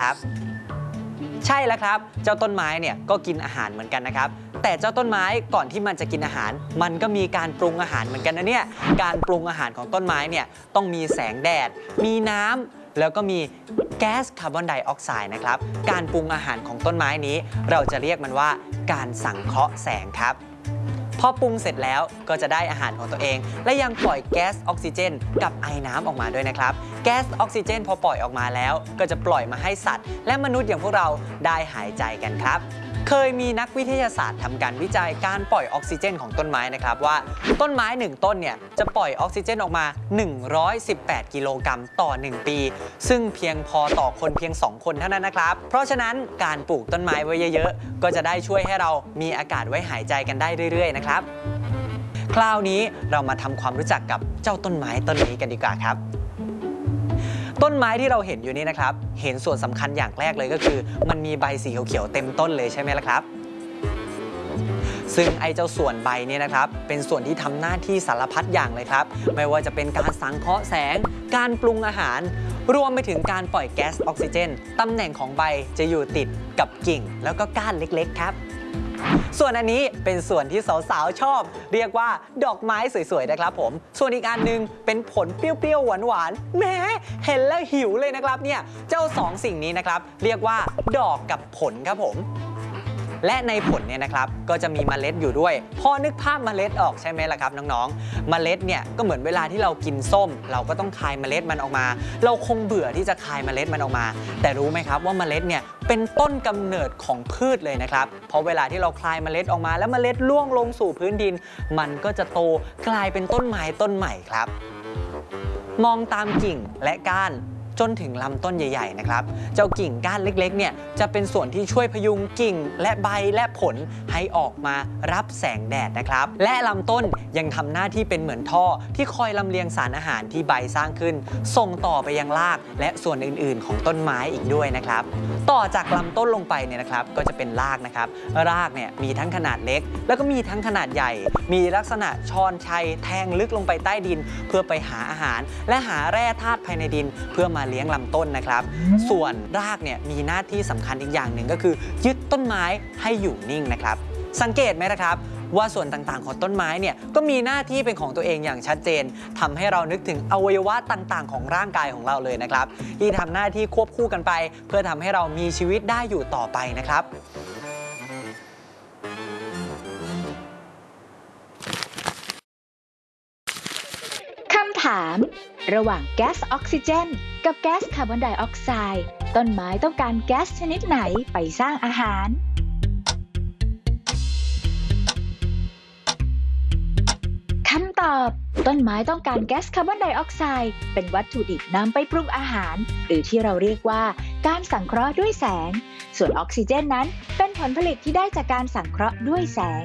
ครับใช่แล้วครับเจ้าต้นไม้เนี่ยก็กินอาหารเหมือนกันนะครับแต่เจ้าต้นไม้ก่อนที่มันจะกินอาหารมันก็มีการปรุงอาหารเหมือนกันนะเนี่ยการปรุงอาหารของต้นไม้เนี่ยต้องมีแสงแดดมีน้ำแล้วก็มีแก๊สคาร์บอนไดออกไซด์นะครับการปรุงอาหารของต้นไม้นี้เราจะเรียกมันว่าการสังเคราะห์แสงครับพอปรุงเสร็จแล้วก็จะได้อาหารของตัวเองและยังปล่อยแก๊สออกซิเจนกับไอน้ำออกมาด้วยนะครับแก๊สออกซิเจนพอปล่อยออกมาแล้วก็จะปล่อยมาให้สัตว์และมนุษย์อย่างพวกเราได้หายใจกันครับเคยมีนักวิทยาศาสตร์ทำการวิจัยการปล่อยออกซิเจนของต้นไม้นะครับว่าต้นไม้1ต้นเนี่ยจะปล่อยออกซิเจนออกมา118กิโลกรัมต่อ1ปีซึ่งเพียงพอต่อคนเพียง2คนเท่านั้นนะครับเพราะฉะนั้นการปลูกต้นไม้ไว้เยอะๆก็จะได้ช่วยให้เรามีอากาศไว้หายใจกันได้เรื่อยๆนะครับคราวนี้เรามาทำความรู้จักกับเจ้าต้นไม้ต้นนี้กันดีกว่าครับต้นไม้ที่เราเห็นอยู่นี้นะครับเห็นส่วนสำคัญอย่างแรกเลยก็คือมันมีใบสีเขียวๆเต็มต้นเลยใช่ไหมล่ะครับซึ่งไอ้เจ้าส่วนใบนี้นะครับเป็นส่วนที่ทำหน้าที่สารพัดอย่างเลยครับไม่ว่าจะเป็นการสังเคราะห์แสงการปรุงอาหารรวมไปถึงการปล่อยแก๊สออกซิเจนตำแหน่งของใบจะอยู่ติดกับกิ่งแล้วก็ก้านเล็กๆครับส่วนอันนี้เป็นส่วนที่สาวๆชอบเรียกว่าดอกไม้สวยๆนะครับผมส่วนอีกอันนึงเป็นผลเปรี้ยวๆหวานๆแหมเห็นแล้วหิวเลยนะครับเนี่ยเจ้า2สิ่งนี้นะครับเรียกว่าดอกกับผลครับผมและในผลเนี่ยนะครับก็จะมีเมล็ดอยู่ด้วยพอนึกภาพเมล็ดออกใช่ไหมล่ะครับน้องๆเมล็ดเนี่ยก็เหมือนเวลาที่เรากินส้มเราก็ต้องคายเมล็ดมันออกมาเราคงเบื่อที่จะคายเมล็ดมันออกมาแต่รู้ไหมครับว่าเมล็ดเนี่ยเป็นต้นกำเนิดของพืชเลยนะครับเพราะเวลาที่เราคายเมล็ดออกมาแล้วเมล็ดร่วงลงสู่พื้นดินมันก็จะโตกลายเป็นต้นไม้ต้นใหม่ครับมองตามกิ่งและก้านจนถึงลำต้นใหญ่ๆนะครับเจ้ากิ่งก้านเล็กๆเนี่ยจะเป็นส่วนที่ช่วยพยุงกิ่งและใบและผลให้ออกมารับแสงแดดนะครับและลำต้นยังทำหน้าที่เป็นเหมือนท่อที่คอยลำเลียงสารอาหารที่ใบสร้างขึ้นส่งต่อไปยังรากและส่วนอื่นๆของต้นไม้อีกด้วยนะครับต่อจากลำต้นลงไปเนี่ยนะครับก็จะเป็นรากนะครับรากเนี่ยมีทั้งขนาดเล็กแล้วก็มีทั้งขนาดใหญ่มีลักษณะชอนชัยแทงลึกลงไปใต้ดินเพื่อไปหาอาหารและหาแร่ธาตุภายในดินเพื่อมาเลี้ยงลำต้นนะครับส่วนรากเนี่ยมีหน้าที่สำคัญอีกอย่างหนึ่งก็คือยึดต้นไม้ให้อยู่นิ่งนะครับสังเกตไหมนะครับว่าส่วนต่างๆของต้นไม้เนี่ยก็มีหน้าที่เป็นของตัวเองอย่างชัดเจนทำให้เรานึกถึงอวัยวะต่างๆของร่างกายของเราเลยนะครับที่ทำหน้าที่ควบคู่กันไปเพื่อทำให้เรามีชีวิตได้อยู่ต่อไปนะครับคำถามระหว่างแก๊สออกซิเจนกับแก๊สคาร์บอนไดออกไซด์ต้นไม้ต้องการแก๊สชนิดไหนไปสร้างอาหารคำตอบต้นไม้ต้องการแก๊สคาร์บอนไดออกไซด์เป็นวัตถุดิบนำไปปรุงอาหารหรือที่เราเรียกว่าการสังเคราะห์ด้วยแสงส่วนออกซิเจนนั้นเป็นผลผลิตที่ได้จากการสังเคราะห์ด้วยแสง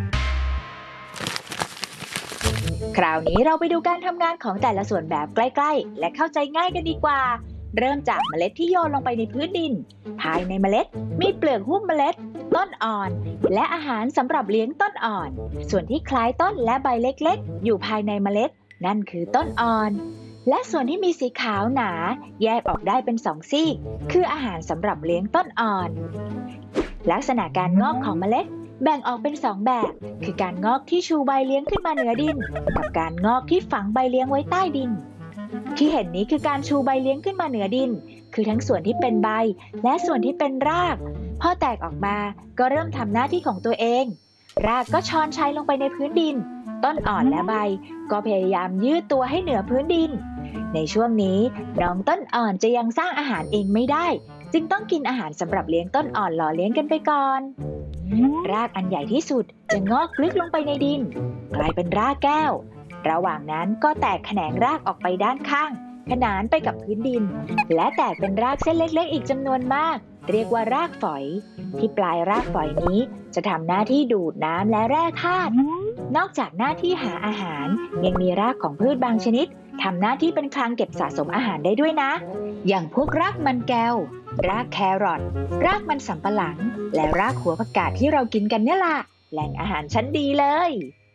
คราวนี้เราไปดูการทำงานของแต่ละส่วนแบบใกล้ๆและเข้าใจง่ายกันดีกว่าเริ่มจากเมล็ดที่โยนลงไปในพื้นดินภายในเมล็ดมีเปลือกหุ้มเมล็ดต้นอ่อนและอาหารสำหรับเลี้ยงต้นอ่อนส่วนที่คล้ายต้นและใบเล็กๆอยู่ภายในเมล็ดนั่นคือต้นอ่อนและส่วนที่มีสีขาวหนาแยกออกได้เป็น2ซีกคืออาหารสำหรับเลี้ยงต้นอ่อนลักษณะการงอกของเมล็ดแบ่งออกเป็น2แบบคือการงอกที่ชูใบเลี้ยงขึ้นมาเหนือดินกับการงอกที่ฝังใบเลี้ยงไว้ใต้ดินที่เห็นนี้คือการชูใบเลี้ยงขึ้นมาเหนือดินคือทั้งส่วนที่เป็นใบและส่วนที่เป็นรากพอแตกออกมาก็เริ่มทำหน้าที่ของตัวเองรากก็ชอนชัยลงไปในพื้นดินต้นอ่อนและใบก็พยายามยืดตัวให้เหนือพื้นดินในช่วงนี้น้องต้นอ่อนจะยังสร้างอาหารเองไม่ได้จึงต้องกินอาหารสำหรับเลี้ยงต้นอ่อนหล่อเลี้ยงกันไปก่อนรากอันใหญ่ที่สุดจะงอกลึกลงไปในดินกลายเป็นรากแก้วระหว่างนั้นก็แตกแขนงรากออกไปด้านข้างขนานไปกับพื้นดินและแตกเป็นรากเส้นเล็กๆอีกจำนวนมากเรียกว่ารากฝอยที่ปลายรากฝอยนี้จะทำหน้าที่ดูดน้ำและแร่ธาตุนอกจากหน้าที่หาอาหารยังมีรากของพืชบางชนิดทำหน้าที่เป็นคลังเก็บสะสมอาหารได้ด้วยนะอย่างพวกรากมันแก้วรากแครอทรากมันสำปะหลังและรากหัวผักกาดที่เรากินกันเนี่ยล่ะแหล่งอาหารชั้นดีเลย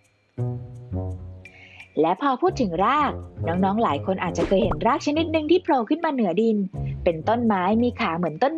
และพอพูดถึงรากน้องๆหลายคนอาจจะเคยเห็นรากชนิดหนึ่งที่โผล่ขึ้นมาเหนือดินเป็นต้นไม้มีขาเหมือนต้น